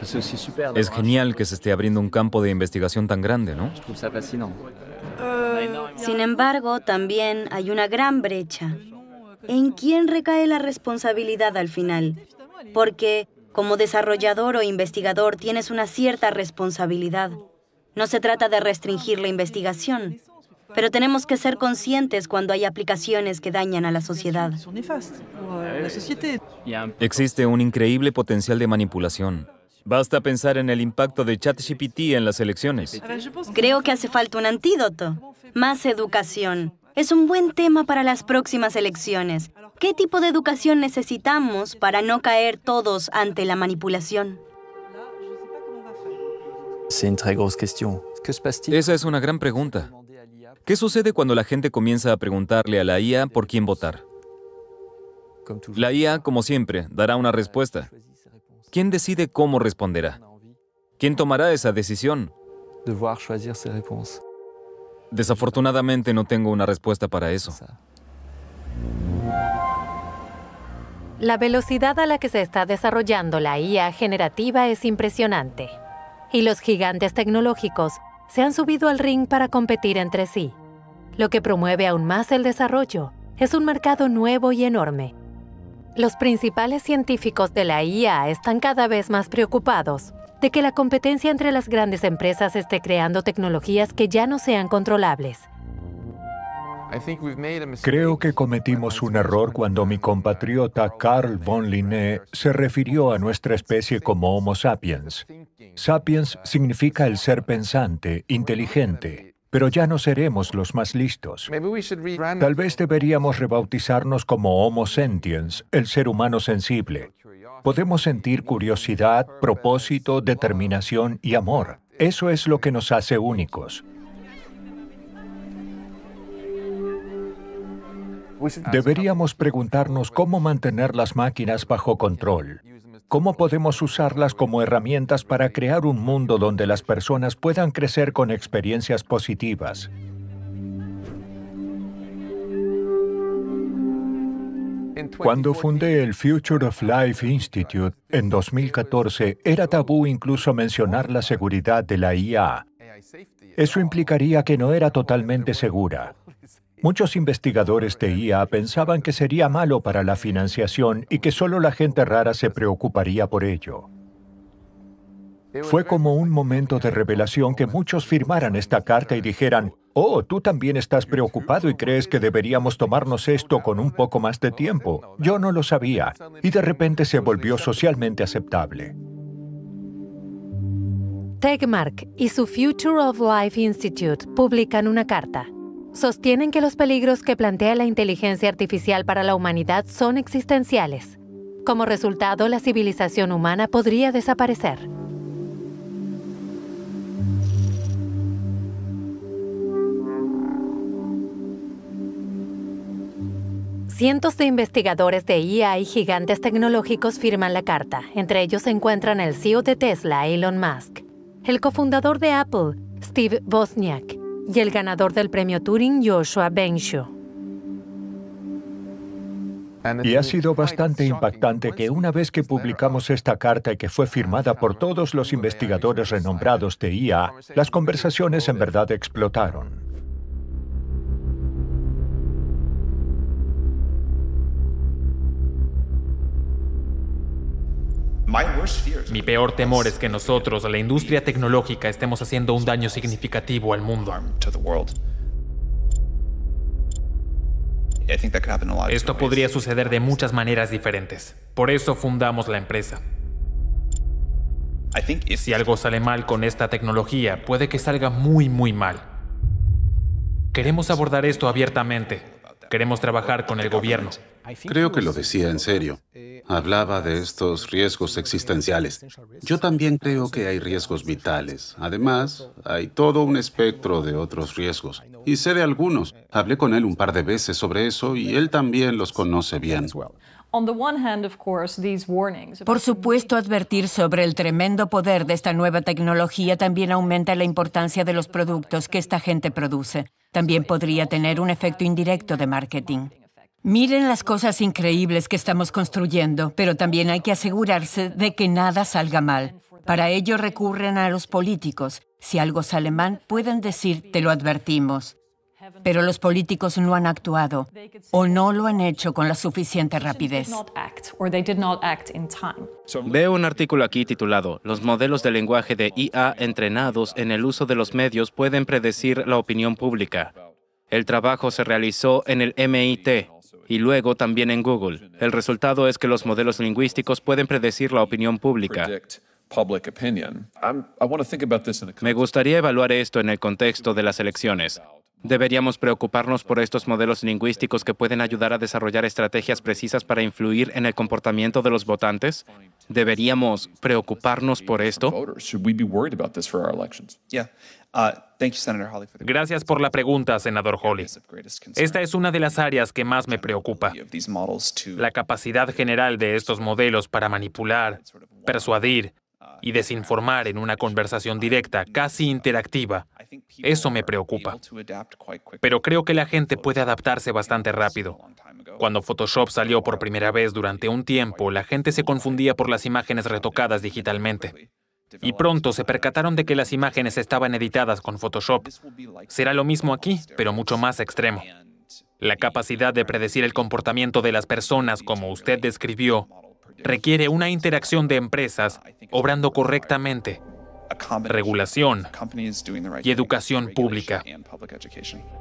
Es genial que se esté abriendo un campo de investigación tan grande, ¿no? Sin embargo, también hay una gran brecha. ¿En quién recae la responsabilidad al final? Porque como desarrollador o investigador tienes una cierta responsabilidad. No se trata de restringir la investigación, pero tenemos que ser conscientes cuando hay aplicaciones que dañan a la sociedad. Existe un increíble potencial de manipulación. Basta pensar en el impacto de ChatGPT en las elecciones. Creo que hace falta un antídoto. Más educación. Es un buen tema para las próximas elecciones. ¿Qué tipo de educación necesitamos para no caer todos ante la manipulación? Esa es una gran pregunta. ¿Qué sucede cuando la gente comienza a preguntarle a la IA por quién votar? La IA, como siempre, dará una respuesta. ¿Quién decide cómo responderá? ¿Quién tomará esa decisión? Desafortunadamente no tengo una respuesta para eso. La velocidad a la que se está desarrollando la IA generativa es impresionante. Y los gigantes tecnológicos se han subido al ring para competir entre sí. Lo que promueve aún más el desarrollo es un mercado nuevo y enorme. Los principales científicos de la IA están cada vez más preocupados de que la competencia entre las grandes empresas esté creando tecnologías que ya no sean controlables. Creo que cometimos un error cuando mi compatriota Carl von Linné se refirió a nuestra especie como Homo sapiens. Sapiens significa el ser pensante, inteligente, pero ya no seremos los más listos. Tal vez deberíamos rebautizarnos como Homo sentiens, el ser humano sensible. Podemos sentir curiosidad, propósito, determinación y amor. Eso es lo que nos hace únicos. Deberíamos preguntarnos cómo mantener las máquinas bajo control. ¿Cómo podemos usarlas como herramientas para crear un mundo donde las personas puedan crecer con experiencias positivas? Cuando fundé el Future of Life Institute en 2014, era tabú incluso mencionar la seguridad de la IA. Eso implicaría que no era totalmente segura. Muchos investigadores de IA pensaban que sería malo para la financiación y que solo la gente rara se preocuparía por ello. Fue como un momento de revelación que muchos firmaran esta carta y dijeran, «Oh, tú también estás preocupado y crees que deberíamos tomarnos esto con un poco más de tiempo». Yo no lo sabía, y de repente se volvió socialmente aceptable. Tegmark y su Future of Life Institute publican una carta. Sostienen que los peligros que plantea la inteligencia artificial para la humanidad son existenciales. Como resultado, la civilización humana podría desaparecer. Cientos de investigadores de IA y gigantes tecnológicos firman la carta. Entre ellos se encuentran el CEO de Tesla, Elon Musk, el cofundador de Apple, Steve Wozniak, y el ganador del premio Turing, Yoshua Bengio. Y ha sido bastante impactante que una vez que publicamos esta carta y que fue firmada por todos los investigadores renombrados de IA, las conversaciones en verdad explotaron. Mi peor temor es que nosotros, la industria tecnológica, estemos haciendo un daño significativo al mundo. Esto podría suceder de muchas maneras diferentes. Por eso fundamos la empresa. Si algo sale mal con esta tecnología, puede que salga muy, muy mal. Queremos abordar esto abiertamente. Queremos trabajar con el gobierno. Creo que lo decía en serio. Hablaba de estos riesgos existenciales. Yo también creo que hay riesgos vitales. Además, hay todo un espectro de otros riesgos. Y sé de algunos. Hablé con él un par de veces sobre eso y él también los conoce bien. Por supuesto, advertir sobre el tremendo poder de esta nueva tecnología también aumenta la importancia de los productos que esta gente produce. También podría tener un efecto indirecto de marketing. Miren las cosas increíbles que estamos construyendo, pero también hay que asegurarse de que nada salga mal. Para ello recurren a los políticos. Si algo sale mal, pueden decir, te lo advertimos. Pero los políticos no han actuado o no lo han hecho con la suficiente rapidez. Veo un artículo aquí titulado «Los modelos de lenguaje de IA entrenados en el uso de los medios pueden predecir la opinión pública». El trabajo se realizó en el MIT y luego también en Google. El resultado es que los modelos lingüísticos pueden predecir la opinión pública. Me gustaría evaluar esto en el contexto de las elecciones. ¿Deberíamos preocuparnos por estos modelos lingüísticos que pueden ayudar a desarrollar estrategias precisas para influir en el comportamiento de los votantes? ¿Deberíamos preocuparnos por esto? Gracias por la pregunta, senador Hawley. Esta es una de las áreas que más me preocupa. La capacidad general de estos modelos para manipular, persuadir y desinformar en una conversación directa, casi interactiva. Eso me preocupa. Pero creo que la gente puede adaptarse bastante rápido. Cuando Photoshop salió por primera vez durante un tiempo, la gente se confundía por las imágenes retocadas digitalmente. Y pronto se percataron de que las imágenes estaban editadas con Photoshop. Será lo mismo aquí, pero mucho más extremo. La capacidad de predecir el comportamiento de las personas, como usted describió, requiere una interacción de empresas obrando correctamente, regulación y educación pública.